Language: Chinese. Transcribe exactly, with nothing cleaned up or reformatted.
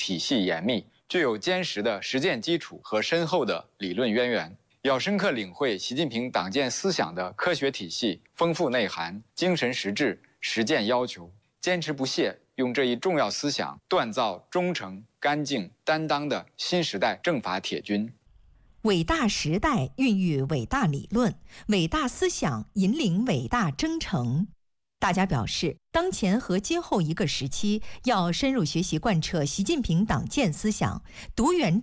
体系严密，具有坚实的实践基础和深厚的理论渊源，要深刻领会习近平党建思想的科学体系、丰富内涵、精神实质、实践要求，坚持不懈，用这一重要思想锻造忠诚、干净、担当的新时代政法铁军。 伟大时代孕育伟大理论，伟大思想引领伟大征程。大家表示，当前和今后一个时期，要深入学习贯彻习近平党建思想，读源